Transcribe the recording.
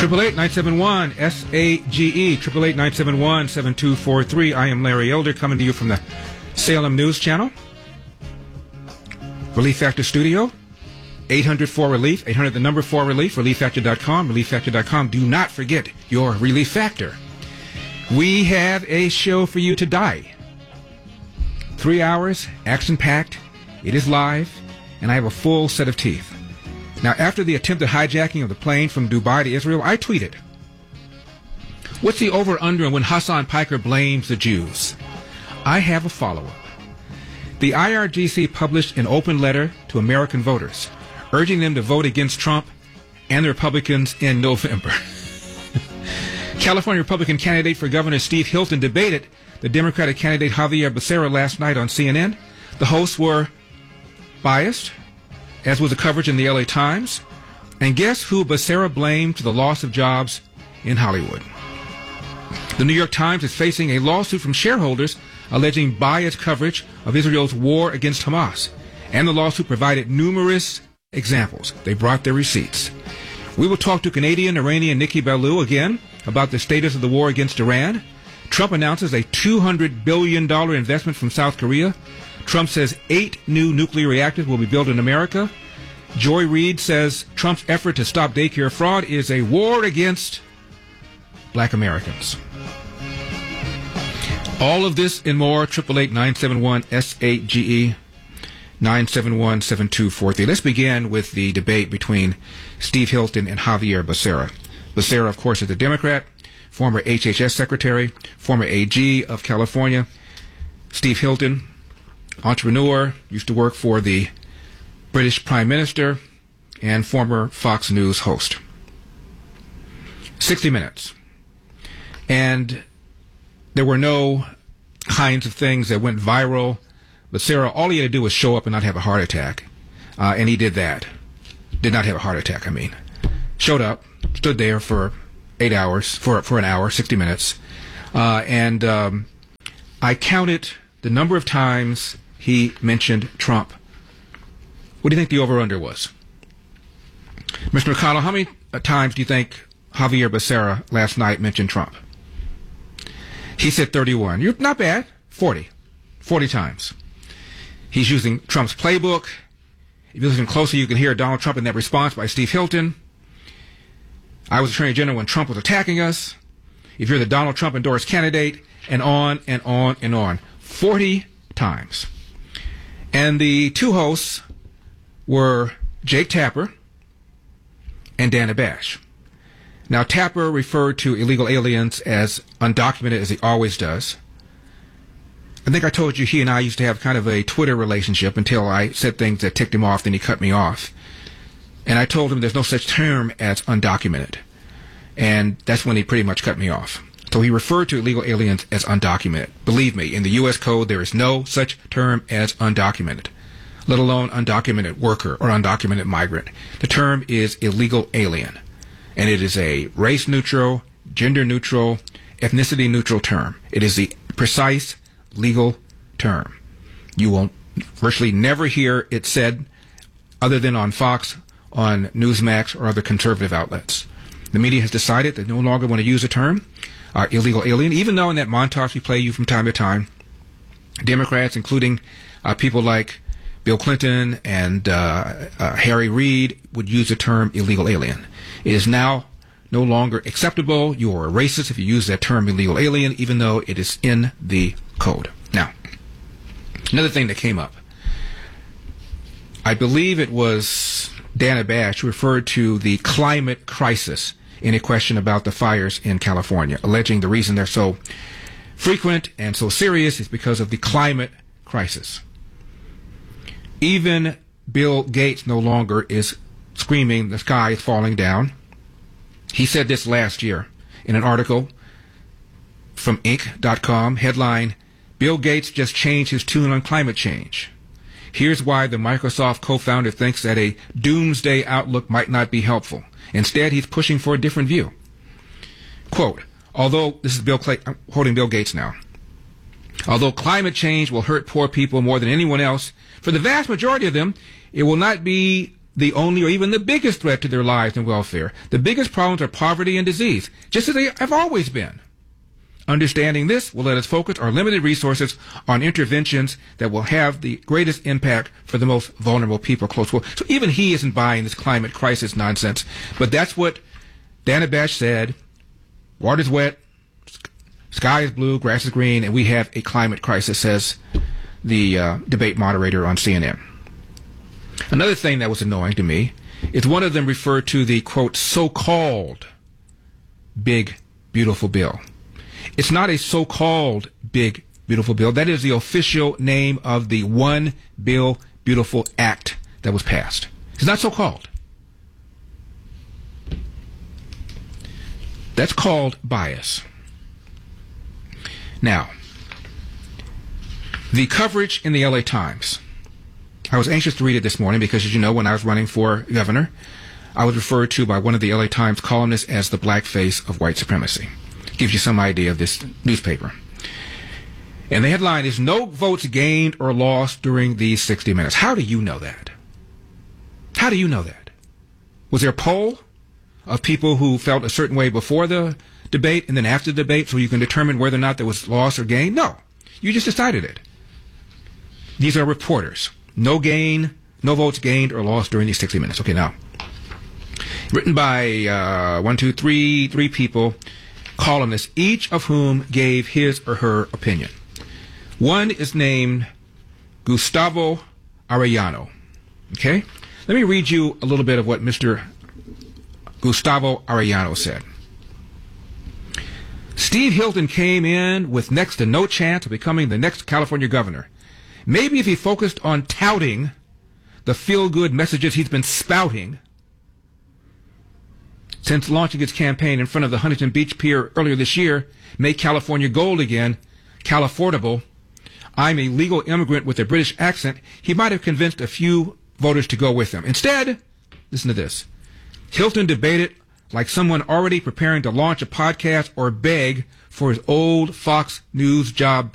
888-971-SAGE, 888-971-7243. I am Larry Elder, coming to you from the Salem News Channel. Relief Factor Studio, 800-4RELIEF, 800 the number 4RELIEF, ReliefFactor.com, ReliefFactor.com. Do not forget your Relief Factor. We have a show for you today. 3 hours, action-packed. It is live, and I have a full set of teeth. Now, after the attempted hijacking of the plane from Dubai to Israel, I tweeted, what's the over-under when Hassan Piker blames the Jews? I have a follow-up. The IRGC published an open letter to American voters, urging them to vote against Trump and the Republicans in November. California Republican candidate for governor Steve Hilton debated the Democratic candidate Javier Becerra last night on CNN. The hosts were biased, as was the coverage in the LA Times. And guess who Becerra blamed for the loss of jobs in Hollywood? The New York Times is facing a lawsuit from shareholders alleging biased coverage of Israel's war against Hamas. And the lawsuit provided numerous examples. They brought their receipts. We will talk to Canadian Iranian Nikki Ballou again about the status of the war against Iran. Trump announces a $200 billion investment from South Korea. Trump says 8 new nuclear reactors will be built in America. Joy Reid says Trump's effort to stop daycare fraud is a war against black Americans. All of this and more, 888-971-SAGE, 971-7243. Let's begin with the debate between Steve Hilton and Javier Becerra. Becerra, of course, is a Democrat, former HHS secretary, former AG of California. Steve Hilton, entrepreneur, used to work for the British Prime Minister, and former Fox News host. 60 Minutes. And there were no kinds of things that went viral. Becerra, all he had to do was show up and not have a heart attack. And he did that. Did not have a heart attack, I mean. Showed up, stood there for 8 hours, for an hour, 60 minutes. And I counted the number of times he mentioned Trump. What do you think the over-under was? Mr. McConnell, how many times do you think Javier Becerra last night mentioned Trump? He said 31. You're not bad. 40 times. He's using Trump's playbook. If you listen closely, you can hear Donald Trump in that response by Steve Hilton. I was Attorney General when Trump was attacking us. If you're the Donald Trump endorsed candidate, and on and on and on. 40 times. And the two hosts were Jake Tapper and Dana Bash. Now, Tapper referred to illegal aliens as undocumented, as he always does. I think I told you he and I used to have kind of a Twitter relationship until I said things that ticked him off, then he cut me off. And I told him there's no such term as undocumented. And that's when he pretty much cut me off. So he referred to illegal aliens as undocumented. Believe me, in the U.S. Code, there is no such term as undocumented, let alone undocumented worker or undocumented migrant. The term is illegal alien. And it is a race-neutral, gender-neutral, ethnicity-neutral term. It is the precise legal term. You will virtually never hear it said other than on Fox, on Newsmax, or other conservative outlets. The media has decided they no longer want to use the term illegal alien, even though in that montage we play you from time to time, Democrats, including people like Bill Clinton and Harry Reid, would use the term illegal alien. It is now no longer acceptable. You are a racist if you use that term illegal alien, even though it is in the code. Now, another thing that came up. I believe it was Dana Bash who referred to the climate crisis in a question about the fires in California, alleging the reason they're so frequent and so serious is because of the climate crisis. Even Bill Gates no longer is screaming the sky is falling down. He said this last year in an article from Inc.com, headline, Bill Gates just changed his tune on climate change. Here's why the Microsoft co-founder thinks that a doomsday outlook might not be helpful. Instead, he's pushing for a different view. Quote, although, this is I'm quoting Bill Gates now, although climate change will hurt poor people more than anyone else, for the vast majority of them, it will not be the only or even the biggest threat to their lives and welfare. The biggest problems are poverty and disease, just as they have always been. Understanding this will let us focus our limited resources on interventions that will have the greatest impact for the most vulnerable people. Close quote. So even he isn't buying this climate crisis nonsense. But that's what Dana Bash said. Water's wet, sky is blue, grass is green, and we have a climate crisis, says the debate moderator on CNN. Another thing that was annoying to me is one of them referred to the, quote, so-called big, beautiful bill. It's not a so-called big, beautiful bill. That is the official name of the One Bill Beautiful Act that was passed. It's not so-called. That's called bias. Now, the coverage in the LA Times. I was anxious to read it this morning because, as you know, when I was running for governor, I was referred to by one of the LA Times columnists as the blackface of white supremacy. Gives you some idea of this newspaper. And the headline is, "No votes gained or lost during these 60 minutes." How do you know that? How do you know that? Was there a poll of people who felt a certain way before the debate and then after the debate so you can determine whether or not there was loss or gain? No. You just decided it. These are reporters. No votes gained or lost during these 60 minutes. Okay, now. Written by three people, columnists, each of whom gave his or her opinion. One is named Gustavo Arellano. Okay? Let me read you a little bit of what Mr. Gustavo Arellano said. Steve Hilton came in with next to no chance of becoming the next California governor. Maybe if he focused on touting the feel-good messages he's been spouting since launching his campaign in front of the Huntington Beach Pier earlier this year, make California gold again, Califortable, I'm a legal immigrant with a British accent, he might have convinced a few voters to go with him. Instead, listen to this. Hilton debated like someone already preparing to launch a podcast or beg for his old Fox News job